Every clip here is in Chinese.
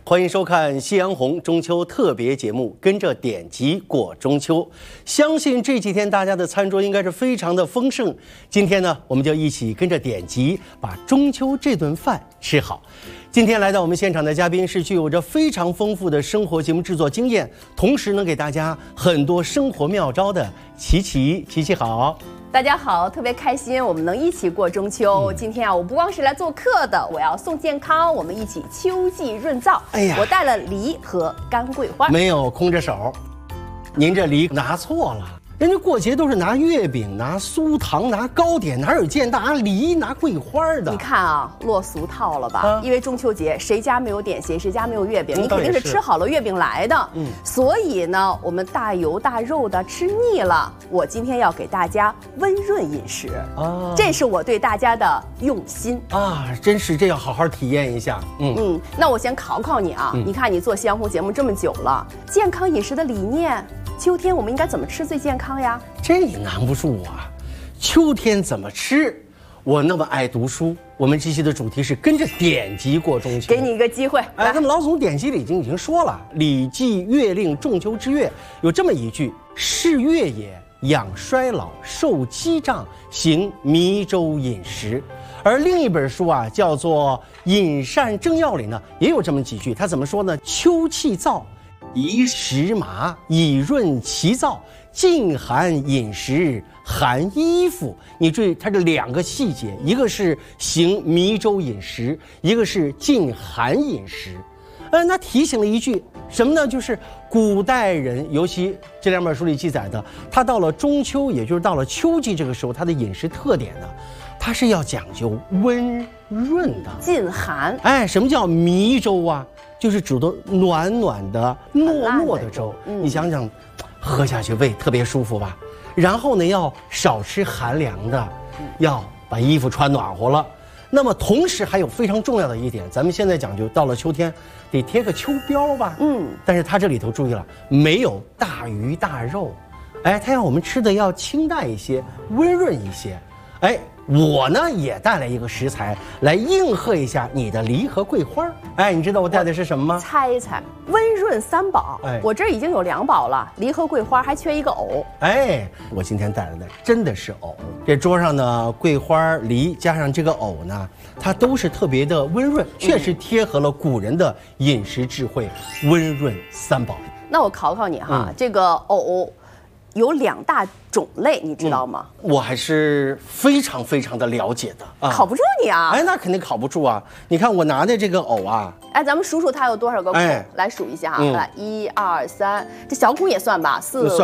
欢迎收看夕阳红中秋特别节目，跟着典籍过中秋。相信这几天大家的餐桌应该是非常的丰盛。今天呢，我们就一起跟着典籍，把中秋这顿饭吃好。今天来到我们现场的嘉宾是具有着非常丰富的生活节目制作经验，同时能给大家很多生活妙招的琪琪。琪琪好。 大家好，特别开心，我们能一起过中秋。今天啊，我不光是来做客的，我要送健康，我们一起秋季润燥。哎呀，我带了梨和干桂花， 没有空着手。您这梨拿错了。人家过节都是拿月饼、拿酥糖、拿糕点，哪有见拿梨、拿桂花的？ 你看啊，落俗套了吧？因为中秋节，谁家没有点心，谁家没有月饼？你肯定是吃好了月饼来的。所以呢，我们大油大肉的吃腻了，我今天要给大家温润饮食啊，这是我对大家的用心啊，真是这要好好体验一下。 那我先考考你啊，你看你做夕阳红节目这么久了，健康饮食的理念。秋天我们应该怎么吃最健康呀？ 这难不住我。秋天怎么吃？我那么爱读书，我们这期的主题是跟着典籍过中秋。 给你一个机会。 那么老总典籍里已经说了，《礼记月令仲秋之月》有这么一句：“是月也，养衰老，受积胀，行迷周饮食。”而另一本书啊，叫做《饮膳正要》里呢，也有这么几句。他怎么说呢？秋气燥，宜食麻，以润其燥；禁寒饮食，寒衣服。你注意它这两个细节，一个是行迷周饮食，一个是禁寒饮食。那提醒了一句什么呢？就是古代人，尤其这两本书里记载的，他到了中秋，也就是到了秋季这个时候，他的饮食特点呢，它是要讲究温润的， 禁寒。 什么叫迷粥啊？就是煮的暖暖的、糯糯的粥。你想想，喝下去胃特别舒服吧？然后呢，要少吃寒凉的，要把衣服穿暖和了。那么同时还有非常重要的一点，咱们现在讲究到了秋天，得贴个秋膘吧？但是它这里头注意了，没有大鱼大肉，它让我们吃的要清淡一些，温润一些。我呢也带来一个食材来应和一下你的梨和桂花。你知道我带的是什么吗？ 猜一猜，温润三宝。我这已经有2宝了，梨和桂花，还缺一个藕。 我今天带来的真的是藕。这桌上呢，桂花、梨加上这个藕呢，它都是特别的温润，确实贴合了古人的饮食智慧，温润三宝。 那我考考你哈，这个藕有2大种类，你知道吗？ 我还是非常非常的了解的。 考不住你啊！ 那肯定考不住啊！你看我拿的这个藕啊， 咱们数数它有多少个孔，来数一下啊！来，1、2、3，这小孔也算吧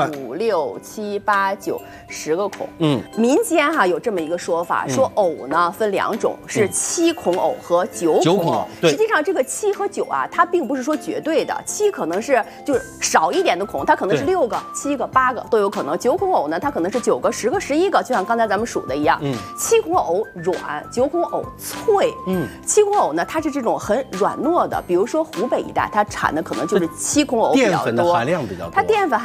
，4、5、6、7、8、9、10个孔。民间有这么一个说法，说藕呢分2种，是7孔藕和9孔藕。实际上这个7和9啊，它并不是说绝对的，7可能是就是少一点的孔，它可能是6个、7个、8个都有可能。9孔藕呢，它可能是9个、10个、11个，就像刚才咱们数的一样。7孔藕软，9孔藕脆。7孔藕呢，它是这种很软糯的，比如说湖北一带，它产的可能就是7孔藕比较多， 淀粉的含量比较多， 它淀粉含